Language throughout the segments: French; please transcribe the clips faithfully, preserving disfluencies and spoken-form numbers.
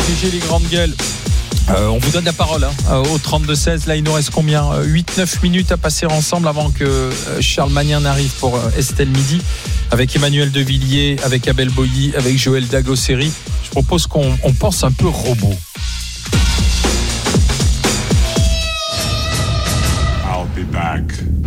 protéger les grandes gueules. Euh, on vous donne la parole hein, au trente-deux seize. Là, il nous reste combien ? huit neuf minutes à passer ensemble avant que euh, Charles Magnin n'arrive pour euh, Estelle Midi. Avec Emmanuel Devilliers, avec Abel Boilly, avec Joël Dagosseri. Je propose qu'on on pense un peu robot. I'll be back.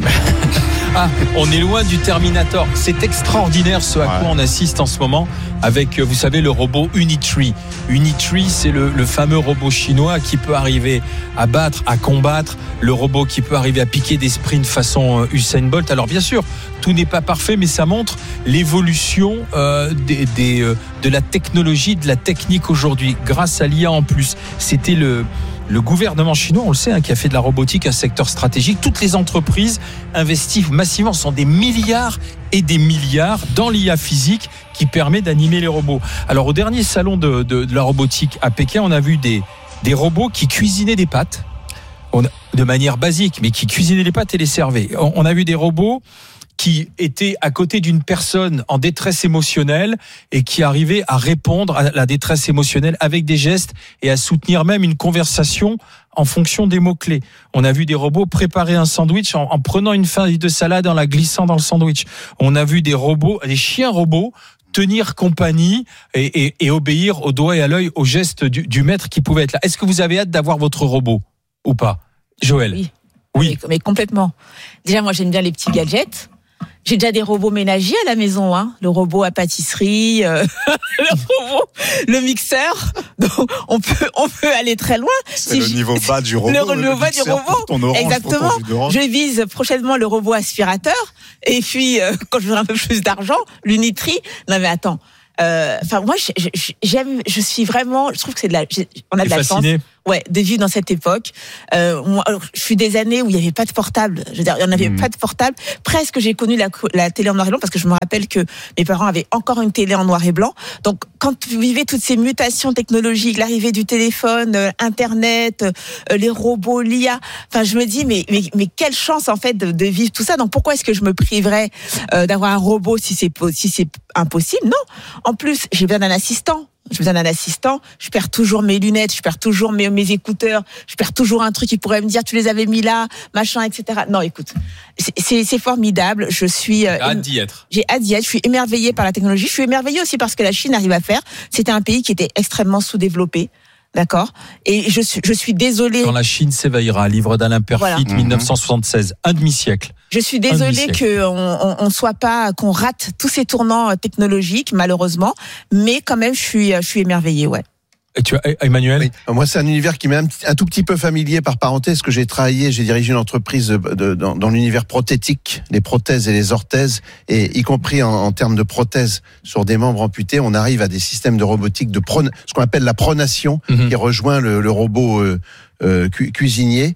Ah, on est loin du Terminator. C'est extraordinaire ce à quoi ouais. on assiste en ce moment avec, vous savez, le robot Unitree. Unitree, c'est le, le fameux robot chinois qui peut arriver à battre, à combattre. Le robot qui peut arriver à piquer des sprints façon Usain Bolt. Alors bien sûr, tout n'est pas parfait, mais ça montre l'évolution euh, des, des, euh, de la technologie, de la technique aujourd'hui, grâce à l'I A en plus. C'était le... Le gouvernement chinois, on le sait, hein, qui a fait de la robotique un secteur stratégique. Toutes les entreprises investissent massivement, ce sont des milliards et des milliards dans l'I A physique qui permet d'animer les robots. Alors au dernier salon de, de, de la robotique à Pékin, on a vu des, des robots qui cuisinaient des pâtes, on a, de manière basique, mais qui cuisinaient les pâtes et les servaient. On, on a vu des robots qui était à côté d'une personne en détresse émotionnelle et qui arrivait à répondre à la détresse émotionnelle avec des gestes et à soutenir même une conversation en fonction des mots-clés. On a vu des robots préparer un sandwich en, en prenant une feuille de salade, en la glissant dans le sandwich. On a vu des robots, des chiens robots tenir compagnie et, et, et obéir au doigt et à l'œil aux gestes du, du maître qui pouvait être là. Est-ce que vous avez hâte d'avoir votre robot ou pas, Joël ? Oui. Oui. Mais, mais complètement. Déjà, moi, j'aime bien les petits gadgets. J'ai déjà des robots ménagers à la maison, hein. Le robot à pâtisserie, euh, le robot, le mixeur. Donc, on peut, on peut aller très loin. C'est si le je... niveau bas du robot. Le, le niveau bas du robot. Ton orange, exactement. Ton je vise prochainement le robot aspirateur. Et puis, euh, quand j'aurai un peu plus d'argent, l'Unitree. Non, mais attends. Enfin, euh, moi, j'aime, je suis vraiment, je trouve que c'est de la, on a de la fasciné. chance. Ouais, de vivre dans cette époque. Euh, moi, alors, je suis des années où il n'y avait pas de portable. Je veux dire, il n'y en avait mmh. pas de portable. Presque, j'ai connu la, la télé en noir et blanc parce que je me rappelle que mes parents avaient encore une télé en noir et blanc. Donc, quand vous vivez toutes ces mutations technologiques, l'arrivée du téléphone, euh, Internet, euh, les robots, l'I A, enfin, je me dis, mais, mais, mais quelle chance, en fait, de, de vivre tout ça. Donc, pourquoi est-ce que je me priverais euh, d'avoir un robot si c'est, si c'est impossible? Non. En plus, j'ai besoin d'un assistant. J'ai besoin d'un assistant, je perds toujours mes lunettes, je perds toujours mes, mes écouteurs, je perds toujours un truc qui pourrait me dire tu les avais mis là, machin, et cetera. Non, écoute, c'est, c'est, c'est formidable. Je suis euh, j'ai hâte d'y être. J'ai hâte d'y être. Je suis émerveillée par la technologie. Je suis émerveillée aussi par ce que la Chine arrive à faire. C'était un pays qui était extrêmement sous-développé. D'accord. Et je suis, je suis désolée. Quand la Chine s'éveillera, livre d'Alain Perfit, voilà. dix-neuf cent soixante-seize, un demi-siècle. Je suis désolée qu'on on, on soit pas, qu'on rate tous ces tournants technologiques, malheureusement. Mais quand même, je suis, je suis émerveillée, ouais. Et tu as, Emmanuel? Oui. Moi, c'est un univers qui m'est un, un tout petit peu familier par parenthèse, parce que j'ai travaillé, j'ai dirigé une entreprise de, de, dans, dans l'univers prothétique, les prothèses et les orthèses, et y compris en, en termes de prothèses sur des membres amputés, on arrive à des systèmes de robotique de pro, ce qu'on appelle la pronation, mm-hmm. qui rejoint le, le robot euh, euh, cu, cuisinier.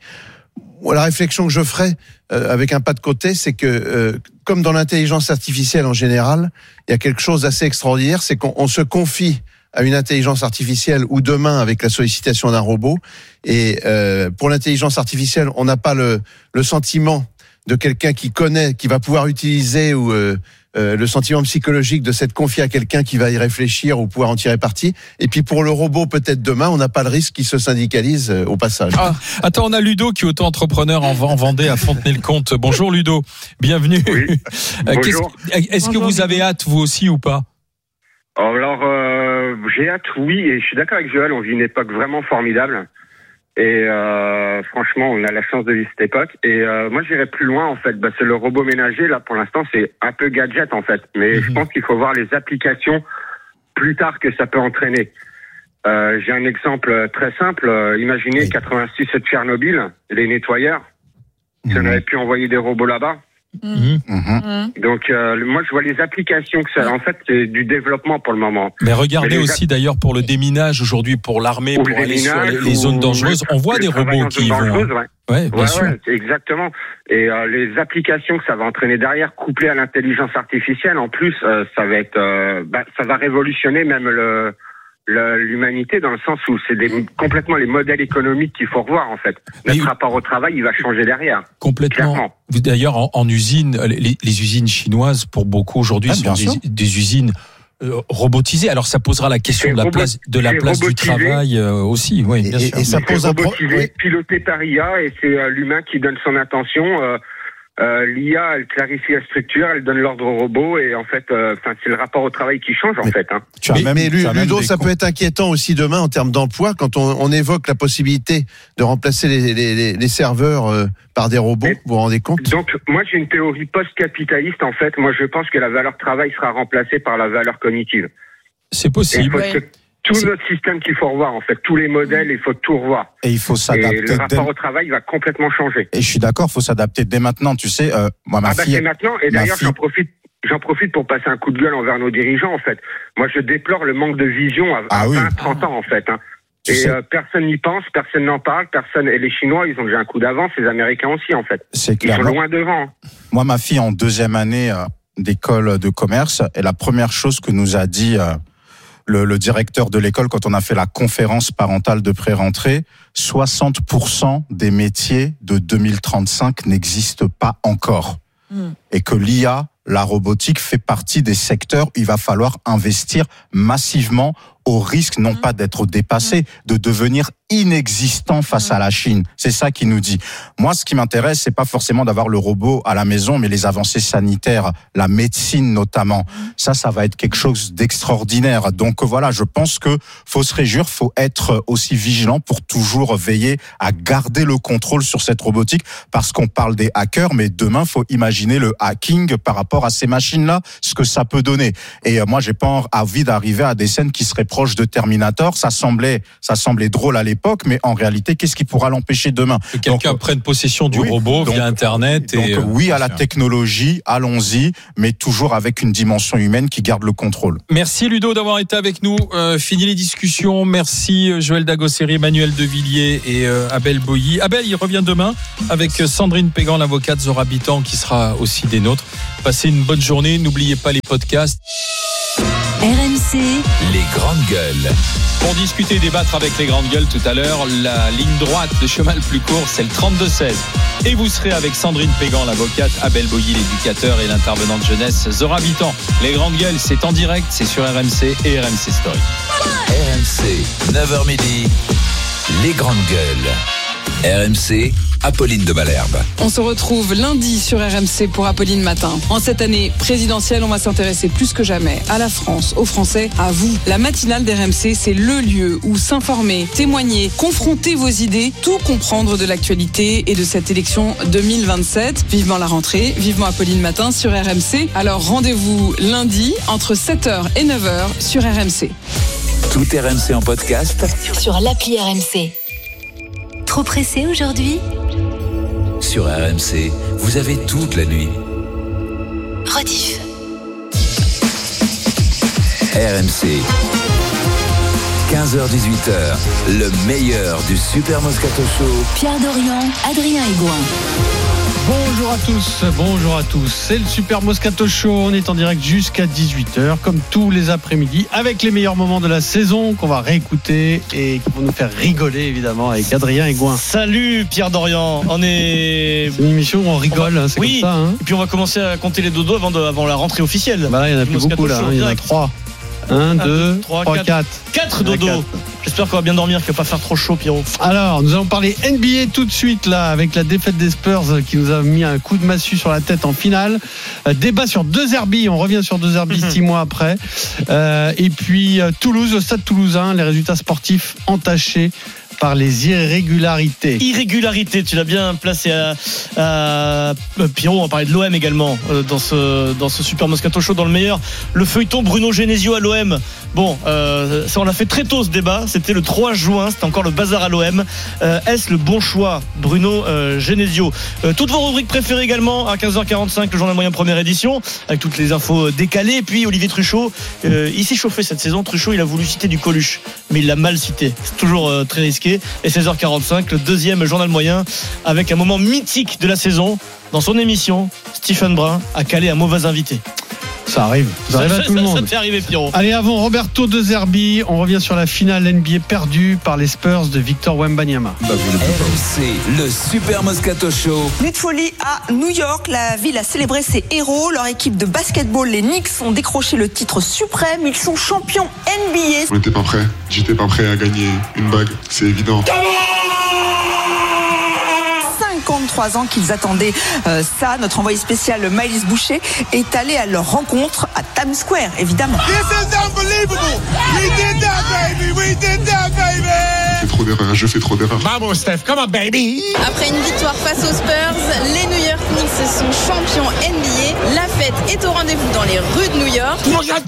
La réflexion que je ferai euh, avec un pas de côté, c'est que euh, comme dans l'intelligence artificielle en général, il y a quelque chose d'assez extraordinaire, c'est qu'on on se confie à une intelligence artificielle ou demain avec la sollicitation d'un robot. Et euh, pour l'intelligence artificielle, on n'a pas le, le sentiment de quelqu'un qui connaît, qui va pouvoir utiliser ou euh, euh, le sentiment psychologique de s'être confié à quelqu'un qui va y réfléchir ou pouvoir en tirer parti. Et puis pour le robot, peut-être demain, on n'a pas le risque qu'il se syndicalise euh, au passage. Ah, attends, on a Ludo qui est auto-entrepreneur en, en Vendée à Fontenay-le-Comte. Bonjour Ludo, bienvenue. Oui. Bonjour. Est-ce que vous avez hâte vous aussi ou pas? Alors, euh, j'ai hâte, oui, et je suis d'accord avec Joël, on vit une époque vraiment formidable. Et euh, franchement, on a la chance de vivre cette époque. Et euh, moi, j'irais plus loin, en fait. Bah, c'est le robot ménager, là, pour l'instant, c'est un peu gadget, en fait. Mais mmh. je pense qu'il faut voir les applications plus tard que ça peut entraîner. Euh, j'ai un exemple très simple. Euh, imaginez oui. quatre-vingt-six de Tchernobyl, les nettoyeurs. Mmh. Si on avait pu envoyer des robots là-bas. Mmh. Mmh. Donc euh, moi je vois les applications que ça, en fait c'est du développement pour le moment. Mais regardez Mais aussi a... d'ailleurs pour le déminage aujourd'hui, pour l'armée, pour aller sur les, les zones dangereuses, on voit des robots qui vont. Ouais, ouais, bien ouais, sûr. Ouais, exactement. Et euh, les applications que ça va entraîner derrière, couplées à l'intelligence artificielle, en plus euh, ça va être, euh, bah, ça va révolutionner même le. l'humanité dans le sens où c'est des, complètement les modèles économiques qu'il faut revoir en fait. Notre Mais, rapport au travail, il va changer derrière. Complètement. Clairement. D'ailleurs, en, en usine, les, les usines chinoises, pour beaucoup aujourd'hui, ah, sont des, des usines euh, robotisé. Alors ça posera la question C'est de la robot- place de la c'est place du robotisé. travail euh, aussi. Oui, bien Et- sûr. et ça C'est pose un pro- robotisé, oui. piloté par I A, et c'est euh, l'humain qui donne son intention. Euh, euh, L'I A, elle clarifie la structure, elle donne l'ordre au robot, et en fait, euh, c'est le rapport au travail qui change, en Mais- fait. Hein. Tu as Mais, même, mais tu as même Ludo, des ça co- peut être inquiétant aussi demain en termes d'emploi quand on, on évoque la possibilité de remplacer les, les, les, les serveurs euh, par des robots. Mais- Vous vous rendez compte? Donc, moi, j'ai une théorie post-capitaliste, en fait. Moi, je pense que la valeur travail sera remplacée par la valeur cognitive. C'est Et il possible. faut Ouais. que tout C'est- notre système qu'il faut revoir, en fait, tous les modèles, il faut tout revoir. et il faut Et s'adapter. le dès- rapport au travail va complètement changer. Et je suis d'accord, il faut s'adapter dès maintenant. Tu sais, euh, moi, ma Ah bah fille, c'est maintenant. Et ma d'ailleurs, fille- j'en profite, j'en profite pour passer un coup de gueule envers nos dirigeants, en fait. Moi, je déplore le manque de vision à, Ah à oui. vingt, trente ans, en fait. Hein. Tu Et sais- euh, personne n'y pense, personne n'en parle, personne. Et les Chinois, ils ont déjà un coup d'avance, les Américains aussi, en fait. c'est Ils clair. sont Moi, loin devant. moi, ma fille en deuxième année euh, d'école de commerce, et la première chose que nous a dit euh, le, le directeur de l'école quand on a fait la conférence parentale de pré-rentrée, soixante pour cent des métiers de deux mille trente-cinq n'existent pas encore. Mm. Et que l'I A, la robotique, fait partie des secteurs où il va falloir investir massivement au risque non pas d'être dépassé, de devenir inexistant face à la Chine. C'est ça qui nous dit. Moi, ce qui m'intéresse, c'est pas forcément d'avoir le robot à la maison, mais les avancées sanitaires, la médecine notamment. Ça, ça va être quelque chose d'extraordinaire. Donc voilà, je pense que faut se réjouir, faut être aussi vigilant pour toujours veiller à garder le contrôle sur cette robotique, parce qu'on parle des hackers, mais demain, faut imaginer le hacking par rapport à ces machines-là, ce que ça peut donner. Et euh, moi, j'ai pas envie d'arriver à des scènes qui seraient proches de Terminator. Ça semblait, ça semblait drôle à l'époque, mais en réalité, qu'est-ce qui pourra l'empêcher demain? Que quelqu'un Donc, prenne possession du oui, robot donc- via Internet. Donc et, euh, oui à la bien sûr. technologie, allons-y, mais toujours avec une dimension humaine qui garde le contrôle. Merci Ludo d'avoir été avec nous. Euh, fini les discussions. Merci euh, Joël Dagosseri, Emmanuel Devilliers et euh, Abel Boilly. Abel, il revient demain avec euh, Sandrine Pégan, l'avocate Zora Bitan, qui sera aussi des nôtres. Passez une bonne journée. N'oubliez pas les podcasts. R M C, Les grandes gueules. Pour discuter et débattre avec les grandes gueules tout à l'heure, la ligne droite, le chemin le plus court, c'est le trente-deux seize. Et vous serez avec Sandrine Pégan, l'avocate, Abel Boilly, l'éducateur, et l'intervenante jeunesse Zora Bitan. Les grandes gueules, c'est en direct, c'est sur R M C et R M C Story. R M C, neuf heures midi, les grandes gueules. R M C, Apolline de Malherbe. On se retrouve lundi sur R M C pour Apolline Matin. En cette année présidentielle, on va s'intéresser plus que jamais à la France, aux Français, à vous. La matinale d'R M C, c'est le lieu où s'informer, témoigner, confronter vos idées, tout comprendre de l'actualité et de cette élection deux mille vingt-sept. Vivement la rentrée, vivement Apolline Matin sur R M C. Alors rendez-vous lundi entre sept heures et neuf heures sur R M C. Tout R M C en podcast sur l'appli R M C. Trop pressé aujourd'hui? sur R M C. Vous avez toute la nuit. Rediff. R M C. quinze heures dix-huit heures, le meilleur du Super Moscato Show. Pierre Dorian, Adrien Aigouin. Bonjour à tous, bonjour à tous. C'est le Super Moscato Show. On est en direct jusqu'à dix-huit heures, comme tous les après-midi, avec les meilleurs moments de la saison qu'on va réécouter et qui vont nous faire rigoler, évidemment, avec Adrien Aigouin. Salut Pierre Dorian, on est... C'est une émission où on rigole, hein, c'est Oui, comme ça. Hein. et puis on va commencer à compter les dodos avant, de, avant la rentrée officielle. Bah là, il y en a plus Moscato beaucoup là, Show hein, il y en a direct. trois. Un, deux, trois, trois, quatre. quatre. Quatre Il y en a dodos. quatre. J'espère qu'on va bien dormir, qu'il va pas faire trop chaud, Pierrot. Alors, nous allons parler N B A tout de suite là, avec la défaite des Spurs qui nous a mis un coup de massue sur la tête en finale. Euh, débat sur deux Herbie, on revient sur deux Herbie six mois après. Euh, et puis euh, Toulouse, le Stade Toulousain, les résultats sportifs entachés par les irrégularités. Irrégularité, tu l'as bien placé à, à euh, Pierrot, on parlait de l'O M également euh, dans ce dans ce Super Moscato Show, dans le meilleur, le feuilleton Bruno Genesio à l'O M. Bon, euh, ça on l'a fait très tôt ce débat, c'était le trois juin, c'était encore le bazar à l'O M. Euh, est-ce le bon choix, Bruno euh, Genesio? euh, Toutes vos rubriques préférées également à quinze heures quarante-cinq, le journal moyen première édition, avec toutes les infos décalées. Et puis Olivier Truchot, euh, il s'est chauffé cette saison. Truchot, il a voulu citer du Coluche, mais il l'a mal cité. C'est toujours euh, très risqué. Et seize heures quarante-cinq, le deuxième journal moyen, avec un moment mythique de la saison. Dans son émission, Stephen Brun a calé un mauvais invité. Ça arrive. Ça arrive à tout le monde. Ça te fait arriver, Pierrot. Allez, avant Roberto De Zerbi, on revient sur la finale N B A perdue par les Spurs de Victor Wembanyama. R M C, le Super Moscato Show. Nuit de folie à New York. La ville a célébré ses héros. Leur équipe de basketball, les Knicks, ont décroché le titre suprême. Ils sont champions N B A. On n'était pas prêts. J'étais pas prêt à gagner une bague. C'est évident. cinquante-trois ans qu'ils attendaient euh, ça. Notre envoyé spécial Maëlys Boucher est allé à leur rencontre à Times Square, évidemment. This is unbelievable. We did that, baby. We did that, baby. Je fais trop d'erreurs. Je fais trop d'erreurs. Vamos, Steph. Come on, baby. Après une victoire face aux Spurs, les New York Knicks sont champions N B A. La fête est au rendez-vous dans les rues de New York.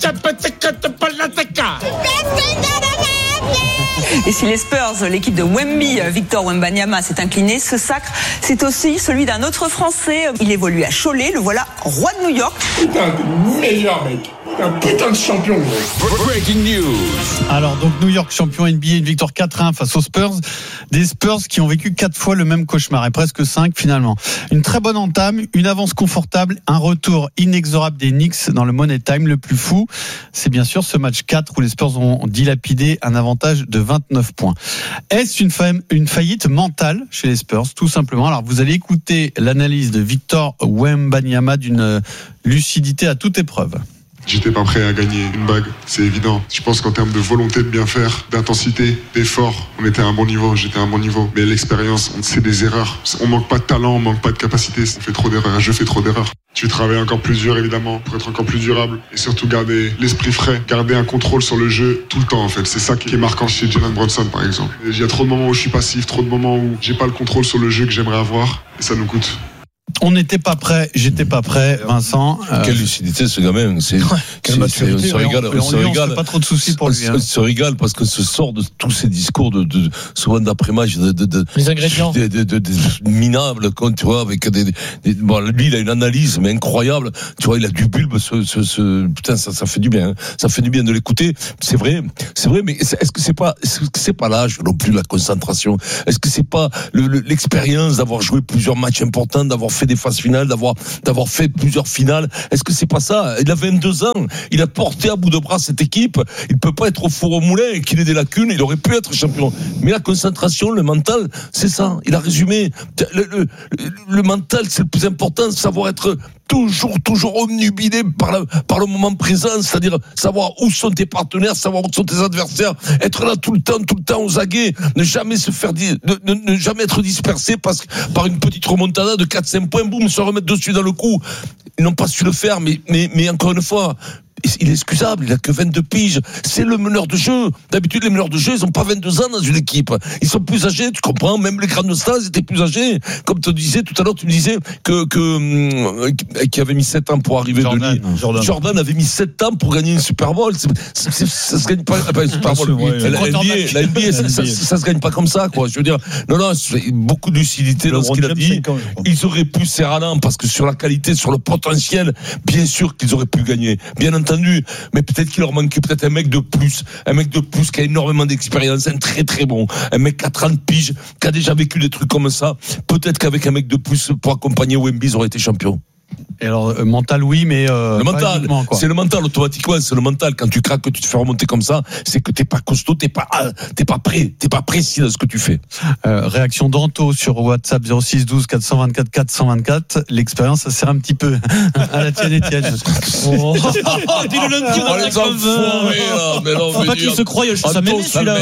Et si les Spurs, l'équipe de Wemby, Victor Wembanyama, s'est incliné, ce sacre, c'est aussi celui d'un autre Français. Il évolue à Cholet, le voilà roi de New York. Putain, le meilleur mec. Un putain de champion. Breaking news. Alors, donc, New York champion N B A, une victoire quatre un face aux Spurs. Des Spurs qui ont vécu quatre fois le même cauchemar, et presque cinq finalement. Une très bonne entame, une avance confortable, un retour inexorable des Knicks dans le Money Time. Le plus fou, c'est bien sûr ce match quatre où les Spurs ont dilapidé un avantage de vingt-neuf points. Est-ce une, fa- une faillite mentale chez les Spurs, tout simplement? Alors, vous allez écouter l'analyse de Victor Wembanyama d'une lucidité à toute épreuve. J'étais pas prêt à gagner une bague, c'est évident. Je pense qu'en termes de volonté de bien faire, d'intensité, d'effort, on était à un bon niveau, j'étais à un bon niveau. Mais l'expérience, c'est des erreurs. On manque pas de talent, on manque pas de capacité. On fait trop d'erreurs, je fais trop d'erreurs. Tu travailles encore plus dur, évidemment, pour être encore plus durable. Et surtout garder l'esprit frais, garder un contrôle sur le jeu tout le temps, en fait. C'est ça qui est marquant chez Jalen Brunson, par exemple. Il y a trop de moments où je suis passif, trop de moments où j'ai pas le contrôle sur le jeu que j'aimerais avoir. Et ça nous coûte. On n'était pas prêt, j'étais pas prêt, Vincent. Euh... Quelle lucidité ce gamin. C'est, Quelle maturité. On se régale. On, on, on se on, régale. on pas trop de soucis pour lui. On hein. se régale parce qu'on se sort de tous ces discours de, de souvent d'après-match, de, de, de, les ingrédients, de, de, de, de, de minables, quand tu vois, avec des, des, bon, lui il a une analyse mais incroyable. Tu vois, il a du bulbe. Ce, ce, ce putain, ça, ça fait du bien. Hein. Ça fait du bien de l'écouter. C'est vrai, c'est vrai. Mais est-ce que c'est pas, est-ce que c'est pas l'âge non plus, la concentration? Est-ce que c'est pas le, le, l'expérience d'avoir joué plusieurs matchs importants, d'avoir fait des phases finales, d'avoir d'avoir fait plusieurs finales? Est-ce que c'est pas ça? Il a vingt-deux ans, il a porté à bout de bras cette équipe. Il peut pas être au four au moulin et qu'il ait des lacunes. Il aurait pu être champion. Mais la concentration, le mental, c'est ça. Il a résumé. Le, le, le, le mental, c'est le plus important. Savoir être toujours, toujours omnubilé par, la, par le moment présent, c'est-à-dire savoir où sont tes partenaires, savoir où sont tes adversaires, être là tout le temps, tout le temps aux aguets, ne jamais se faire, ne, ne, ne jamais être dispersé parce, par une petite remontada de quatre cinq points, boum, se remettre dessus dans le coup. Ils n'ont pas su le faire, mais, mais, mais encore une fois, il est excusable, il a que vingt-deux piges. C'est le meneur de jeu. D'habitude, les meneurs de jeu, ils ont pas vingt-deux ans dans une équipe. Ils sont plus âgés, tu comprends. Même les grandes stars, ils étaient plus âgés. Comme tu disais tout à l'heure, tu me disais que, que, euh, qui avait mis sept ans pour arriver Jordan, de lui. Jordan. Jordan avait mis sept ans pour gagner une Super Bowl. C'est, c'est, c'est, ça se gagne pas, pas une Super Bowl. Ouais, la, N B A, la N B A, ça, ça, ça se gagne pas comme ça, quoi. Je veux dire, non, non, c'est beaucoup de lucidité dans ce qu'il a dit. Ils auraient pu serrer à parce que sur la qualité, sur le potentiel, bien sûr qu'ils auraient pu gagner. Bien entendu. Mais peut-être qu'il leur manquait peut-être un mec de plus, un mec de plus qui a énormément d'expérience, un très très bon, un mec qui a trente piges, qui a déjà vécu des trucs comme ça. Peut-être qu'avec un mec de plus pour accompagner Wemby, ils auraient été champions. Et alors, euh, mental, oui, mais euh, le mental, c'est le mental automatiquement, c'est le mental. Quand tu craques, que tu te fais remonter comme ça, c'est que t'es pas costaud, t'es pas, t'es pas prêt, t'es pas précis dans ce que tu fais. Euh, réaction d'Anto sur WhatsApp zéro six douze quatre cent vingt-quatre quatre cent vingt-quatre. L'expérience, ça sert un petit peu à la tienne, Étienne. Oh, dis le lundi, on a les enfoirés, là. Mais non, faut pas qu'il se croie, je suis sa mémé, celui-là.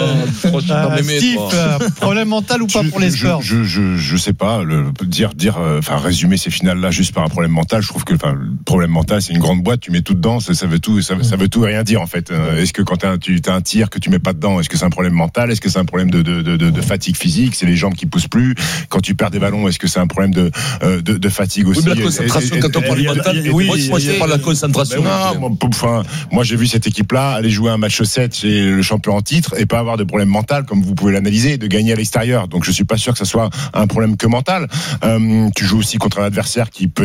Steve, problème mental ou pas pour les Spurs? Je, je, je sais pas, le, dire, dire, enfin, résumer ces finales-là juste par un problème mental, je trouve que enfin, le problème mental, c'est une grande boîte, tu mets tout dedans, ça, ça veut tout, ça, ça veut tout et rien dire en fait. Est-ce que quand t'as, tu as un tir que tu mets pas dedans, est-ce que c'est un problème mental? Est-ce que c'est un problème de, de, de, de fatigue physique? C'est les jambes qui poussent plus. Quand tu perds des ballons, est-ce que c'est un problème de, de, de fatigue aussi? Oui, mais la concentration, et, et, quand on parle du mental, oui, moi, moi je parle de la concentration. Non, moi, enfin, moi j'ai vu cette équipe-là aller jouer un match sept chez le champion en titre et pas avoir de problème mental, comme vous pouvez l'analyser, de gagner à l'extérieur. Donc je suis pas sûr que ça soit un problème que mental. Euh, tu joues aussi contre un adversaire qui peut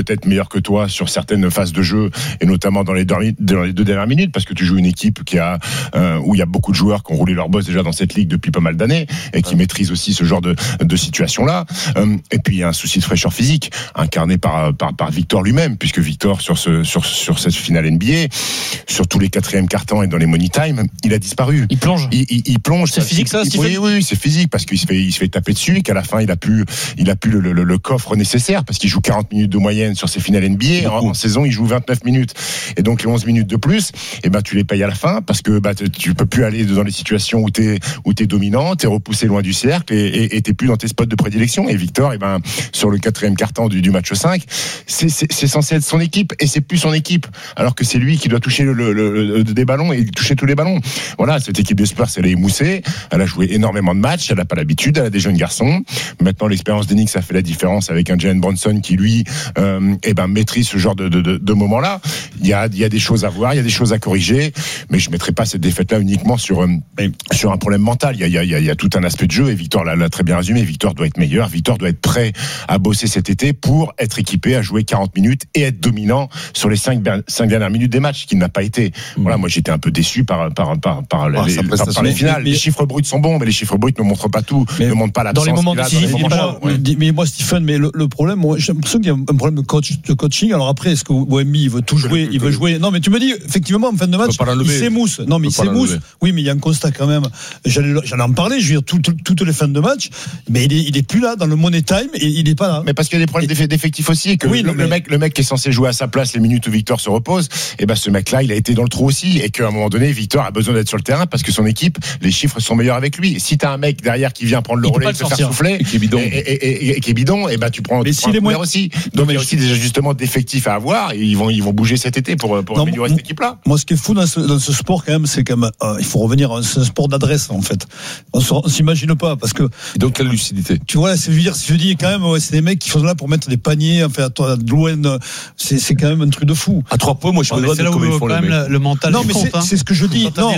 peut-être meilleur que toi sur certaines phases de jeu, et notamment dans les deux, dans les deux dernières minutes, parce que tu joues une équipe qui a, euh, où il y a beaucoup de joueurs qui ont roulé leur boss déjà dans cette ligue depuis pas mal d'années, et qui maîtrisent aussi ce genre de, de situation-là. Euh, et puis il y a un souci de fraîcheur physique, incarné par, par, par Victor lui-même, puisque Victor, sur, ce, sur, sur cette finale N B A, sur tous les quatrièmes cartons et dans les money time, il a disparu. Il plonge. Il, il, il plonge. C'est physique, ça, Stephen ? Oui, oui, c'est physique, parce qu'il se fait, il se fait taper dessus, et qu'à la fin, il a plus, il a plus le, le, le coffre nécessaire, parce qu'il joue quarante minutes de moyenne sur ses finales N B A. En, en saison, il joue vingt-neuf minutes. Et donc, les onze minutes de plus, eh ben, tu les payes à la fin, parce que, bah, tu peux plus aller dans les situations où t'es, où t'es dominant, t'es repoussé loin du cercle, et, et, et t'es plus dans tes spots de prédilection. Et Victor, eh ben, sur le quatrième carton du, du match cinq, c'est, c'est, c'est censé être son équipe, et c'est plus son équipe. Alors que c'est lui qui doit toucher le, le, le, des ballons, et toucher tous les ballons. Voilà, cette équipe des Spurs, elle est émoussée, elle a joué énormément de matchs, elle n'a pas l'habitude, elle a des jeunes garçons. Maintenant, l'expérience d'Enix a fait la différence avec un Jalen Brunson qui, lui, euh, eh ben, maîtrise ce genre de, de, de, de moment-là. Il y a, il y a des choses à voir, il y a des choses à corriger, mais je ne mettrai pas cette défaite-là uniquement sur, euh, sur un problème mental. Il y, a, il, y a, il y a tout un aspect de jeu, et Victor l'a, l'a très bien résumé. Victor doit être meilleur, Victor doit être prêt à bosser cet été pour être équipé à jouer quarante minutes et être dominant sur les cinq dernières minutes des matchs, qu'il n'a pas été. Voilà, moi j'étais un peu déçu par, par, par, par, ah, les, par, par les finales. Mais, les chiffres bruts sont bons, mais les chiffres bruts ne montrent pas tout, mais ne montrent pas l'absence. Dans les moments décisifs, il est pas. Ouais. Mais moi, Stephen, mais le, le problème, moi, j'ai l'impression qu'il y a un problème de coach, de coaching. Alors après, est-ce que Wemby, il veut tout jouer, il veut jouer. Non, mais tu me dis, effectivement, en fin de match, il s'émousse. Non, mais il s'émousse. Oui, mais il y a un constat quand même. J'allais, j'allais en parler. Je veux dire, tout, tout, toutes les fins de match, mais il est, il est plus là dans le money time, et il est pas là. Mais parce qu'il y a des problèmes et... d'effectifs aussi, et que oui, le, mais... le mec, le mec qui est censé jouer à sa place les minutes où Victor se repose, et ben ce mec-là, il a été dans le trou aussi, et qu'à un moment donné, Victor a besoin d'être sur le terrain parce que son équipe, les chiffres sont meilleurs avec lui. Et si t'as un mec derrière qui vient prendre le relais, te faire souffler, et qui est bidon, et, et, et, et qui est bidon, et ben tu prends, mais tu prends si un moins... aussi. Donc il y a aussi des ajustements d'effectifs à avoir, et ils vont, ils vont bouger cet été pour, pour non, améliorer moi, cette équipe-là. Moi, ce qui est fou dans ce, dans ce sport quand même, c'est quand même, euh, il faut revenir, c'est un sport d'adresse en fait. On, on s'imagine pas parce que. Et donc quelle lucidité. Tu vois, c'est dire, je dis quand même, ouais, c'est des mecs qui sont là pour mettre des paniers, enfin, à Douane, c'est, c'est quand même un truc de fou. À trois points, moi je me demande comment ils font les mecs. Le mental. Non, mais c'est, c'est ce que je dis. Non,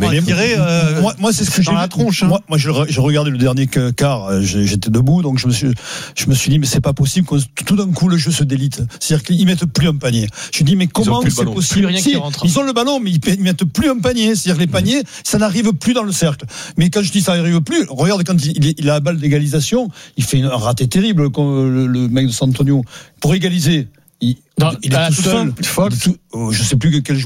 euh, moi, moi, c'est ce que j'ai dans la tronche. Hein. Moi, moi, j'ai regardé le dernier quart, j'étais debout, donc je me suis, je me suis dit, mais c'est pas possible que tout d'un coup le jeu se délite. C'est-à-dire qu'ils mettent plus un panier. Je dis, mais comment c'est possible? Rien si, qui rentre. Ils ont le ballon, mais ils mettent plus un panier. C'est-à-dire que les paniers, ça n'arrive plus dans le cercle. Mais quand je dis ça n'arrive plus, regarde quand il, il a la balle d'égalisation, il fait un raté terrible, le, le mec de San Antonio. Pour égaliser, il, dans, il est tout seul. Tout, oh, je sais plus quel joueur.